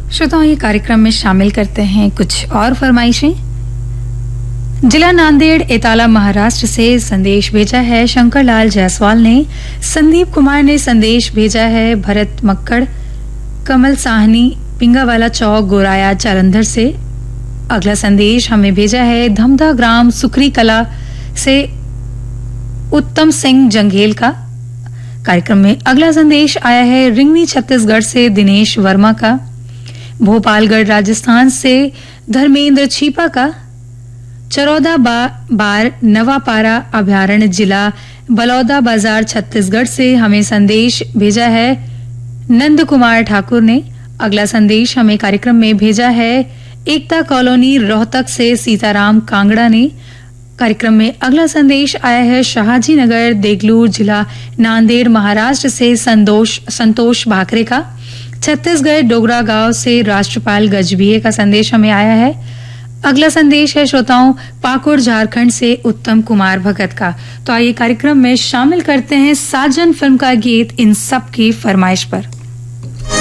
श्रोताओं, ये कार्यक्रम में शामिल करते हैं कुछ और फरमाइशें। जिला नांदेड़ एताला महाराष्ट्र से संदेश भेजा है शंकर लाल जायसवाल ने। संदीप कुमार ने संदेश भेजा है भरत मक्कड़ कमल साहनी पिंगावाला चौक गोराया जालंधर से। अगला संदेश हमें भेजा है धमधा ग्राम सुखरी कला से उत्तम सिंह जंगेल का। कार्यक्रम में अगला संदेश आया है रिंगनी छत्तीसगढ़ से दिनेश वर्मा का। भोपालगढ़ राजस्थान से धर्मेंद्र छीपा का। चरौदा बार नवापारा अभ्यारण्य जिला बलौदा बाजार छत्तीसगढ़ से हमें संदेश भेजा है नंद कुमार ठाकुर ने। अगला संदेश हमें कार्यक्रम में भेजा है एकता कॉलोनी रोहतक से सीताराम कांगड़ा ने। कार्यक्रम में अगला संदेश आया है शाहजी नगर देगलूर जिला नांदेड़ महाराष्ट्र से संतोष भाकरे का। छत्तीसगढ़ डोगरा गांव से राष्ट्रपाल गजभिये का संदेश हमें आया है। अगला संदेश है श्रोताओं पाकुड़ झारखंड से उत्तम कुमार भगत का। तो आइए कार्यक्रम में शामिल करते हैं साजन फिल्म का गीत इन सब की फरमाइश पर।